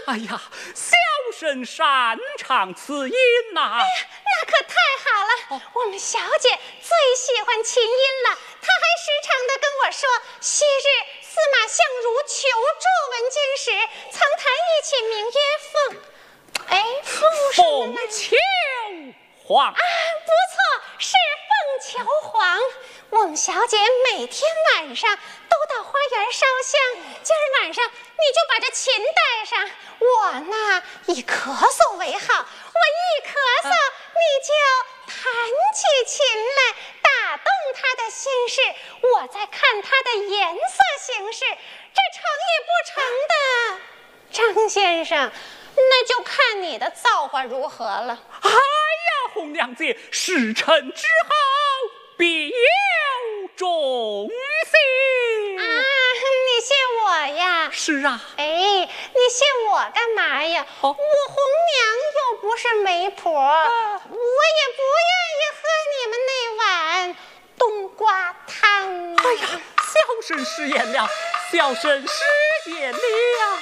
哎呀，小生擅长此音呐！ 哎呀，那可太好了！我们小姐最喜欢琴音了，她还时常的跟我说，昔日司马相如求助文君时，曾弹一曲名曰凤求凰。 不错，是凤求凰。我们小姐每天晚上都到花园烧香，今儿晚上你就把这琴带上，我呢以咳嗽为好，我一咳嗽，你就弹起琴来，打动他的心事，我再看他的颜色行事，这成与不成的，张先生，那就看你的造化如何了。 哎呀，红娘姐，时辰之后必有重信啊，你信我呀？ 是啊。 哎，你信我干嘛呀？我红娘又不是媒婆，我也不愿意喝你们那碗冬瓜汤。 哎呀，小生失言了，小生失言了。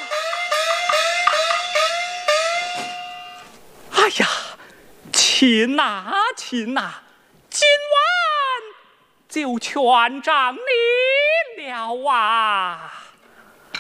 哎呀，亲呐亲呐，今晚就全仗你了啊！